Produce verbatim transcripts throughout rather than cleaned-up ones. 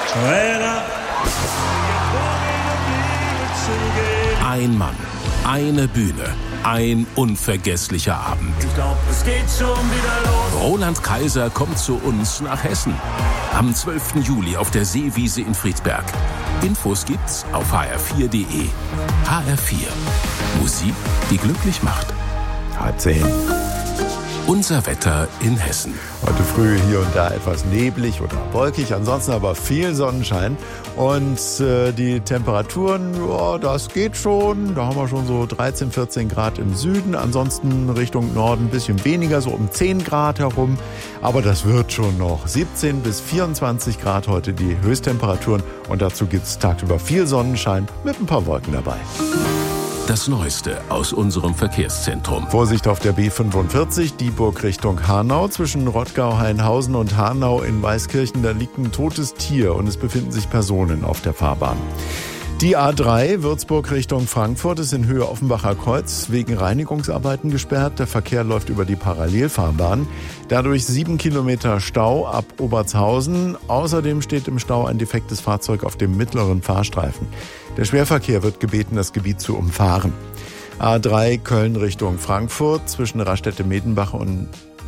Ein Mann, eine Bühne, ein unvergesslicher Abend. Ich glaub, es geht schon wieder los. Roland Kaiser kommt zu uns nach Hessen. Am zwölften Juli auf der Seewiese in Friedberg. Infos gibt's auf h r vier punkt d e. H R vier. Musik, die glücklich macht. Halb zehn. Unser Wetter in Hessen. Heute früh hier und da etwas neblig oder wolkig, ansonsten aber viel Sonnenschein. Und äh, die Temperaturen, ja, das geht schon. Da haben wir schon so dreizehn, vierzehn Grad im Süden. Ansonsten Richtung Norden ein bisschen weniger, so um zehn Grad herum. Aber das wird schon noch. siebzehn bis vierundzwanzig Grad heute die Höchsttemperaturen. Und dazu gibt es tagsüber viel Sonnenschein mit ein paar Wolken dabei. Das Neueste aus unserem Verkehrszentrum. Vorsicht auf der B fünfundvierzig, Dieburg Richtung Hanau. Zwischen Rottgau-Hainhausen und Hanau in Weißkirchen, da liegt ein totes Tier und es befinden sich Personen auf der Fahrbahn. Die A drei, Würzburg Richtung Frankfurt, ist in Höhe Offenbacher Kreuz wegen Reinigungsarbeiten gesperrt. Der Verkehr läuft über die Parallelfahrbahn. Dadurch sieben Kilometer Stau ab Obertshausen. Außerdem steht im Stau ein defektes Fahrzeug auf dem mittleren Fahrstreifen. Der Schwerverkehr wird gebeten, das Gebiet zu umfahren. A drei, Köln Richtung Frankfurt, zwischen Raststätte-Medenbach und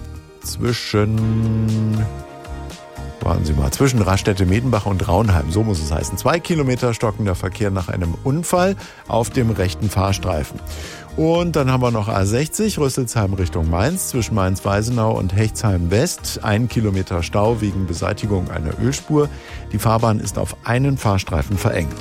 zwischen... Warten Sie mal, zwischen Raststätte-Medenbach und Raunheim, so muss es heißen. Zwei Kilometer stockender Verkehr nach einem Unfall auf dem rechten Fahrstreifen. Und dann haben wir noch A sechzig, Rüsselsheim Richtung Mainz, zwischen Mainz-Weisenau und Hechtsheim West. Ein Kilometer Stau wegen Beseitigung einer Ölspur. Die Fahrbahn ist auf einen Fahrstreifen verengt.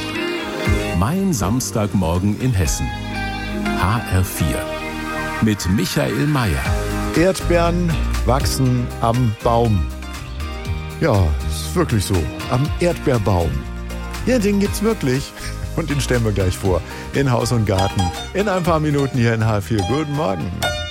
Mein Samstagmorgen in Hessen. H R vier. Mit Michael Mayer. Erdbeeren wachsen am Baum. Ja, ist wirklich so. Am Erdbeerbaum. Ja, den gibt's wirklich. Und den stellen wir gleich vor. In Haus und Garten. In ein paar Minuten hier in H vier. Guten Morgen.